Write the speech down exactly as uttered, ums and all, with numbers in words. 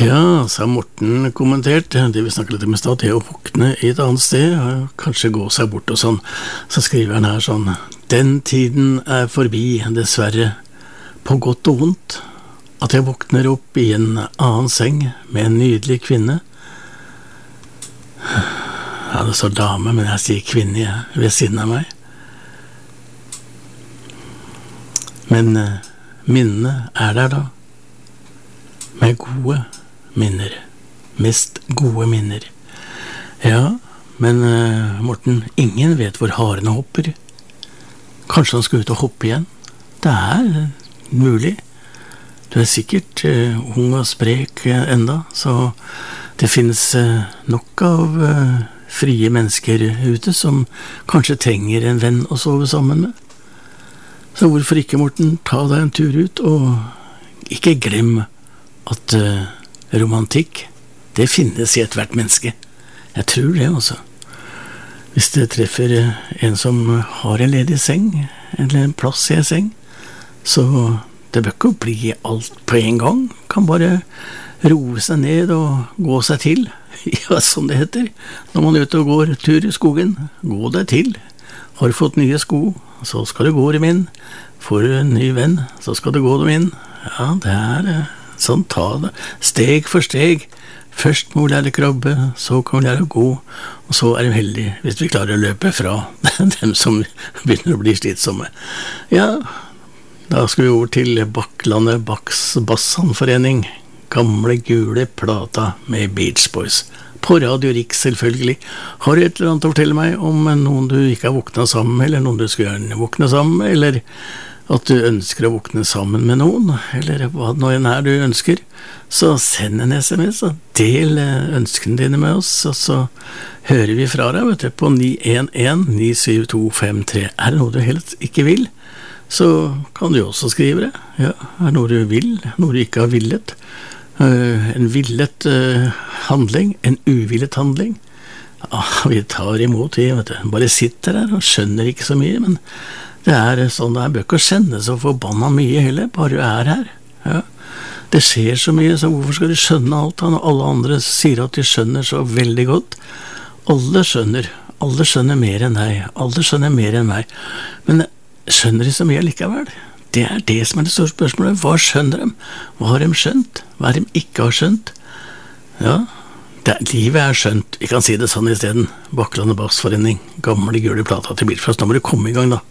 Ja, så har Morten kommentert det vi snakket litt om i stad, det å våkne i et annet sted, kanskje gå seg bort og sånn. Så skriver han her sånn: Den tiden er forbi, dessverre, på godt og vondt, at jeg våkner opp i en annen seng med en nydelig kvinne. Ja, det står dame, men jeg sier kvinne ved siden av meg. Men eh, minnene er der da, med gode minner, mest gode minner. Ja, men uh, Morten, ingen vet hvor harene hopper. Kanskje han skal ut og hoppe igjen? Det er uh, mulig. Du er sikkert uh, ung og sprek uh, enda, så det finnes uh, nok av uh, frie mennesker ute som kanskje trenger en venn å sove sammen med. Så hvorfor ikke, Morten, ta deg en tur ut, og ikke glem at uh, romantikk, det finnes i et hvert menneske. Jeg tror det også. Hvis det treffer en som har en ledig seng, eller en plass i en seng, så det bør ikke bli alt på en gang. Kan bare roe seg ned og gå seg til. Ja, som det heter. Når man er ute og går tur i skogen, gå deg til. Har du fått nye sko, så skal du gå dem inn. Får du en ny venn, så skal du gå dem inn. Ja, det er sånn, ta det, steg for steg. Først må vi lære krabbe, så kan vi lære å gå, og så er vi heldige hvis vi klarer å løpe fra dem som begynner å bli slitsomme. Ja, da skal vi over til Bakklandet Baks Bassanforening, gamle gule plata med Beach Boys. På Radio Riks selvfølgelig. Har du et eller annet å fortelle meg om noen du ikke har våknet sammen med, eller noen du skulle gjerne våkne sammen med, eller at du ønsker å våkne sammen med noen, eller hva det nå enn er du ønsker, så send en sms og del ønskene dine med oss, og så hører vi fra deg, vet du, på ni en en ni syv to fem tre. Er det noe du helst ikke vil, så kan du også skrive det. Ja, er det noe du vil, noe du ikke har villet. Uh, en villet uh, handling, en uvillet handling. Ja, vi tar imot det, vet du. Bare sitter der og skjønner ikke så mye, men det er sånn, det er bør ikke å kjenne så forbanna mye heller, bare du er her. Ja. Det skjer så mye, så hvorfor skal du skjønne alt, når alle andre sier at de skjønner så veldig godt? Alle skjønner, alle skjønner mer enn deg, alle skjønner mer enn meg, men skjønner de så mye likevel? Det er det som er det store spørsmålet. Hva skjønner de? Hva har de skjønt? Hva er de ikke har skjønt? Ja, det, livet er skjønt. Vi kan si det sånn i stedet. Bakklandet Bassforening, gamle gule plata til Bilfrost. Nå må du komme i gang da.